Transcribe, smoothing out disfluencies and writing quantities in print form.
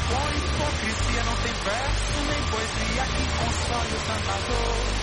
Com hipocrisia não tem verso, nem poesia que console o cantador.